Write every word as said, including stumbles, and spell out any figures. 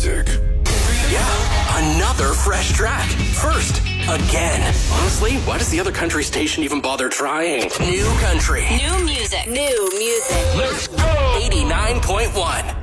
music. Yeah, another fresh track. First, again. Honestly, why does the other country station even bother trying? New country. New music. New music. Let's go! eighty-nine point one.